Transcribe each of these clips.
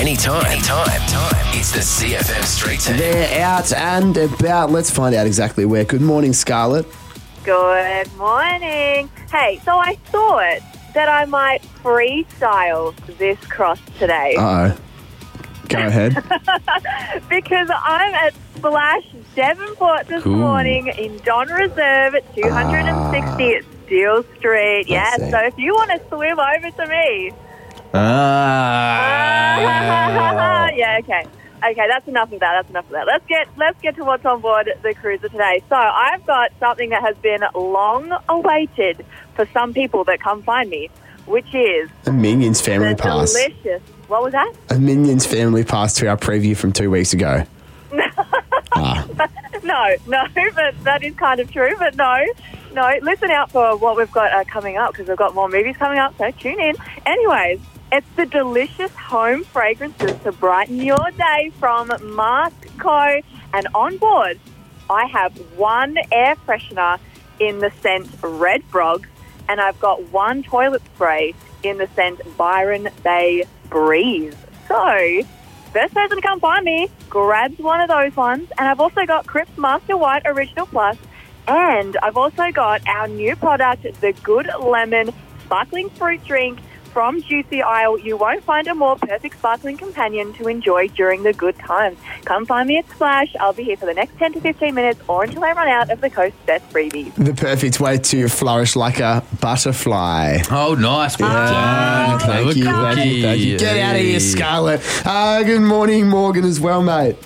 anytime. It's the CFM Street Team. They're out and about. Let's find out exactly where. Good morning, Scarlett. Good morning. Hey, so I thought that I might freestyle this cross today. Uh-oh. Go ahead. Because I'm at Splash Devonport this morning in Don Reserve at 260 at Steel Street. Yeah, see. so if you want to swim over to me. Yeah, okay. Okay, that's enough of that. Let's get to what's on board the cruiser today. So I've got something that has been long awaited for some people that come find me, which is A Minions Family the Pass. delicious. What was that? A Minions Family Pass to our preview from 2 weeks ago. No, but that is kind of true. But no. Listen out for what we've got coming up, because we've got more movies coming up. So tune in. Anyways, it's the delicious home fragrances to brighten your day from Mask Co. And on board, I have one air freshener in the scent Red Frogs, and I've got one toilet spray in the scent Byron Bay Breeze. So, first person to come find me grabs one of those ones. And I've also got Crips Master White Original Plus. And I've also got our new product, the Good Lemon Sparkling Fruit Drink from Juicy Isle. You won't find a more perfect sparkling companion to enjoy during the good times. Come find me at Splash. I'll be here for the next 10 to 15 minutes or until I run out of the Coast's best freebies. The perfect way to flourish like a butterfly. Oh, nice. Well done. Thank you. Get out of here, Scarlett. Good morning, Morgan, as well, mate.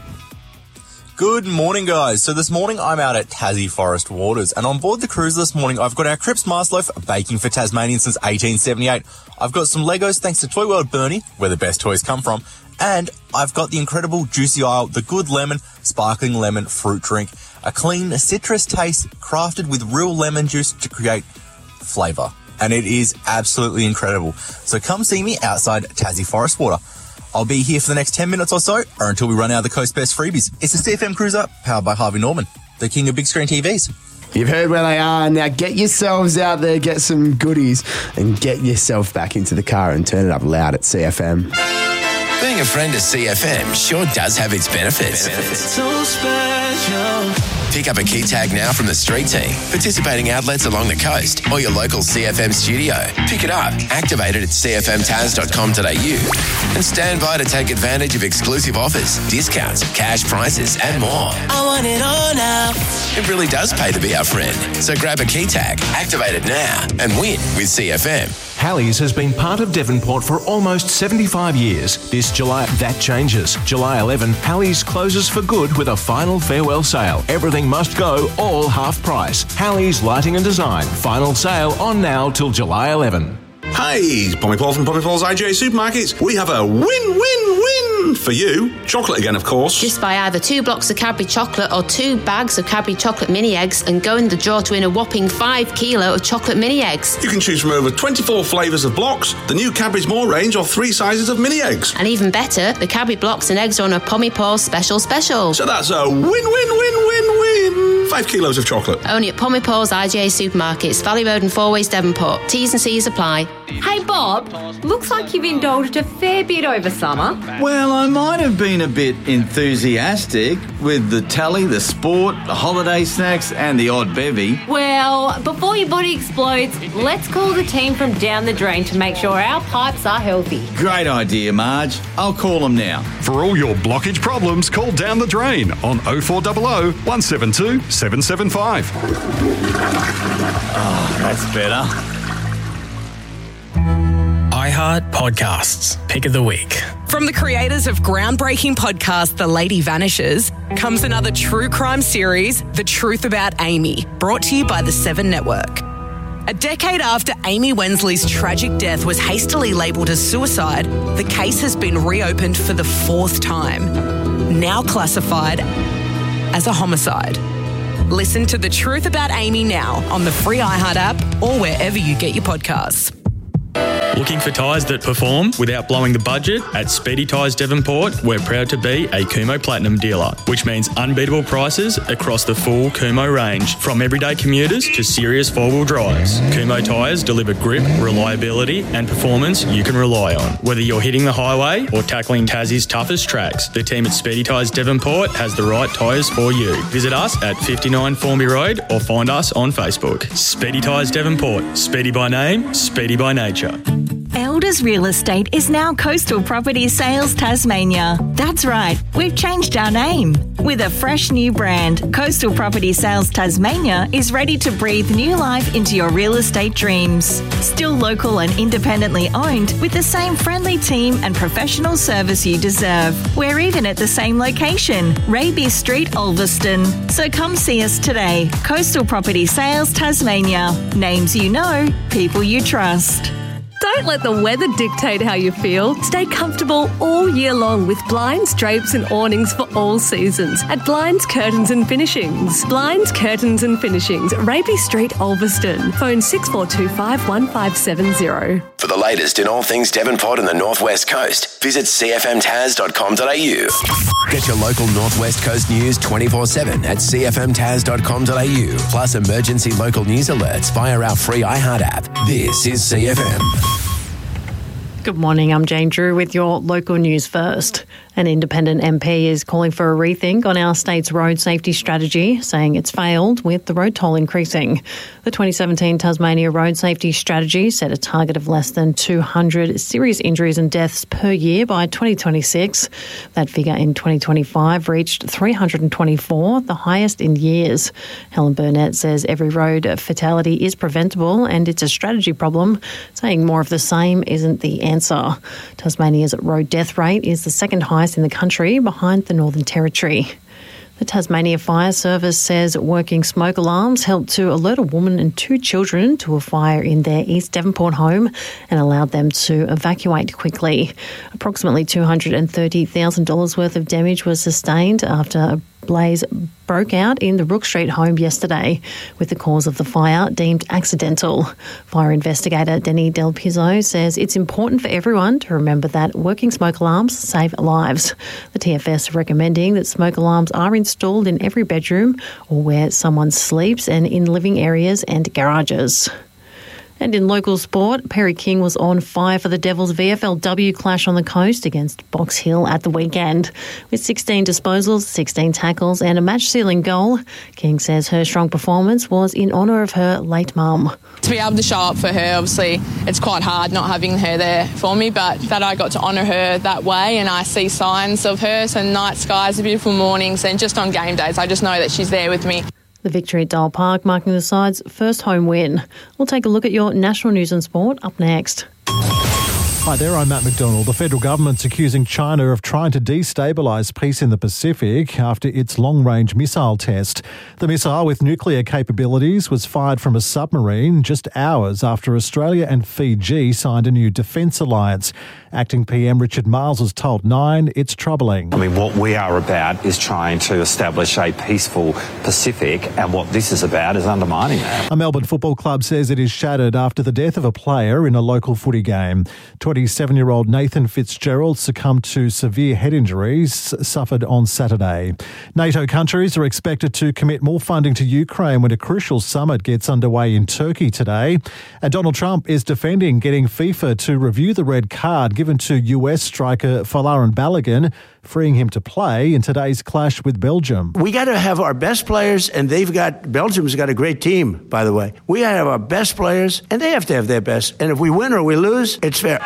Good morning, guys. So this morning I'm out at Tassie Forest Waters, and on board the cruise this morning I've got our Crips Mast Loaf baking for Tasmanians since 1878. I've got some Legos thanks to Toy World Bernie, where the best toys come from, and I've got the incredible Juicy Isle, the Good Lemon Sparkling Lemon Fruit Drink, a clean citrus taste crafted with real lemon juice to create flavour, and it is absolutely incredible. So come see me outside Tassie Forest Water. I'll be here for the next 10 minutes or so, or until we run out of the Coast Best freebies. It's the CFM Cruiser, powered by Harvey Norman, the king of big screen TVs. You've heard where they are. Now get yourselves out there, get some goodies, and get yourself back into the car and turn it up loud at CFM. Being a friend of CFM sure does have its benefits. So special. Pick up a key tag now from the Street Team, participating outlets along the coast, or your local CFM studio. Pick it up, activate it at cfmtaz.com.au, and stand by to take advantage of exclusive offers, discounts, cash prizes, and more. I want it all now. It really does pay to be our friend. So grab a key tag, activate it now, and win with CFM. Halleys has been part of Devonport for almost 75 years. This July, that changes. July 11, Halleys closes for good with a final farewell sale. Everything must go, all half price. Halleys Lighting and Design. Final sale on now till July 11. Hi, Pommy Paul from Pommy Paul's IGA Supermarkets. We have a win-win-win for you. Chocolate again, of course. Just buy either 2 blocks of Cadbury chocolate or 2 bags of Cadbury chocolate mini eggs and go in the draw to win a whopping 5 kilo of chocolate mini eggs. You can choose from over 24 flavours of blocks, the new Cadbury's More range, or 3 sizes of mini eggs. And even better, the Cadbury blocks and eggs are on a Pommy Paul special. So that's a win-win-win-win-win. 5 kilos of chocolate. Only at Pommy Paul's IGA Supermarkets, Valley Road and Four Ways Devonport. T's and C's apply. Hey Bob, looks like you've indulged a fair bit over summer. Well, I might have been a bit enthusiastic with the telly, the sport, the holiday snacks and the odd bevy. Well, before your body explodes, let's call the team from Down the Drain to make sure our pipes are healthy. Great idea, Marge. I'll call them now. For all your blockage problems, call Down the Drain on 0400 172 775. Oh, that's better. iHeart Podcasts, Pick of the Week. From the creators of groundbreaking podcast The Lady Vanishes comes another true crime series, The Truth About Amy, brought to you by the Seven Network. A decade after Amy Wensley's tragic death was hastily labelled as suicide, the case has been reopened for the 4th time, now classified as a homicide. Listen to The Truth About Amy now on the free iHeart app or wherever you get your podcasts. Looking for tyres that perform without blowing the budget? At Speedy Tyres Devonport, we're proud to be a Kumho Platinum dealer, which means unbeatable prices across the full Kumho range, from everyday commuters to serious four-wheel drives. Kumho tyres deliver grip, reliability and performance you can rely on. Whether you're hitting the highway or tackling Tassie's toughest tracks, the team at Speedy Tyres Devonport has the right tyres for you. Visit us at 59 Formby Road or find us on Facebook. Speedy Tyres Devonport. Speedy by name, speedy by nature. Elders Real Estate is now Coastal Property Sales Tasmania. That's right, we've changed our name. With a fresh new brand, Coastal Property Sales Tasmania is ready to breathe new life into your real estate dreams. Still local and independently owned, with the same friendly team and professional service you deserve. We're even at the same location, Raby Street, Ulverston. So come see us today. Coastal Property Sales Tasmania. Names you know, people you trust. Don't let the weather dictate how you feel. Stay comfortable all year long with blinds, drapes and awnings for all seasons at Blinds, Curtains and Finishings. Blinds, Curtains and Finishings, Raby Street, Ulverston. Phone 6425 1570. For the latest in all things Devonport and the North West Coast, visit cfmtas.com.au. Get your local North West Coast news 24/7 at cfmtas.com.au. Plus emergency local news alerts via our free iHeart app. This is CFM. Good morning, I'm Jane Drew with your local news first. An independent MP is calling for a rethink on our state's road safety strategy, saying it's failed with the road toll increasing. The 2017 Tasmania Road Safety Strategy set a target of less than 200 serious injuries and deaths per year by 2026. That figure in 2025 reached 324, the highest in years. Helen Burnett says every road fatality is preventable and it's a strategy problem, saying more of the same isn't the answer. Tasmania's road death rate is the second highest in the country, behind the Northern Territory. The Tasmania Fire Service says working smoke alarms helped to alert a woman and two children to a fire in their East Devonport home and allowed them to evacuate quickly. Approximately $230,000 worth of damage was sustained after a blaze broke out in the Rook Street home yesterday, with the cause of the fire deemed accidental. Fire investigator Denny Del Pizzo says it's important for everyone to remember that working smoke alarms save lives. The TFS are recommending that smoke alarms are installed in every bedroom or where someone sleeps and in living areas and garages. And in local sport, Perry King was on fire for the Devils' VFLW clash on the coast against Box Hill at the weekend. With 16 disposals, 16 tackles and a match-sealing goal, King says her strong performance was in honour of her late mum. To be able to show up for her, obviously, it's quite hard not having her there for me, but that I got to honour her that way and I see signs of her, so night skies, beautiful mornings, and just on game days, I just know that she's there with me. The victory at Dial Park marking the side's first home win. We'll take a look at your national news and sport up next. Hi there, I'm Matt McDonald. The federal government's accusing China of trying to destabilise peace in the Pacific after its long-range missile test. The missile, with nuclear capabilities, was fired from a submarine just hours after Australia and Fiji signed a new defence alliance. Acting PM Richard Miles has told Nine it's troubling. I mean, what we are about is trying to establish a peaceful Pacific, and what this is about is undermining that. A Melbourne football club says it is shattered after the death of a player in a local footy game. 27-year-old Nathan Fitzgerald succumbed to severe head injuries suffered on Saturday. NATO countries are expected to commit more funding to Ukraine when a crucial summit gets underway in Turkey today. And Donald Trump is defending getting FIFA to review the red card given to US striker Folarin Balogun, freeing him to play in today's clash with Belgium. We got to have our best players, and Belgium's got a great team, by the way. We got to have our best players, and they have to have their best. And if we win or we lose, it's fair.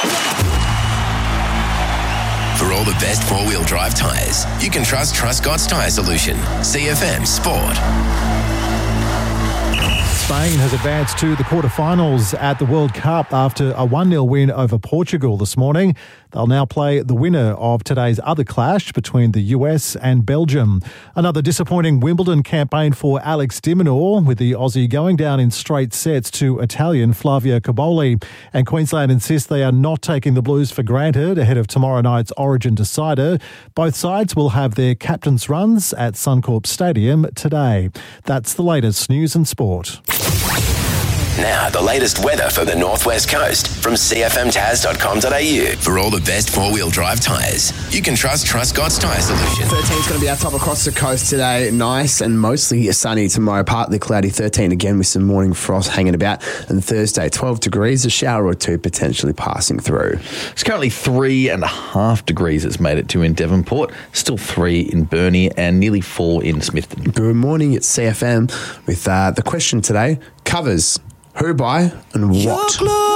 For all the best four-wheel drive tyres, you can trust Truscott's Tyre Solution. CFM Sport. Spain has advanced to the quarterfinals at the World Cup after a 1-0 win over Portugal this morning. They'll now play the winner of today's other clash between the US and Belgium. Another disappointing Wimbledon campaign for Alex de Minaur, with the Aussie going down in straight sets to Italian Flavio Cobolli. And Queensland insists they are not taking the Blues for granted ahead of tomorrow night's Origin decider. Both sides will have their captain's runs at Suncorp Stadium today. That's the latest news and sport. Now, the latest weather for the Northwest Coast from cfmtaz.com.au. For all the best four-wheel drive tyres, you can trust Truscott's Tyre Solution. 13 is going to be our top across the coast today. Nice and mostly sunny tomorrow. Partly cloudy, 13 again with some morning frost hanging about. And Thursday, 12 degrees, a shower or two potentially passing through. It's currently 3.5 degrees it's made it to in Devonport, still 3 in Burnie and nearly 4 in Smithton. Good morning, it's CFM with the question today, covers, who by and what?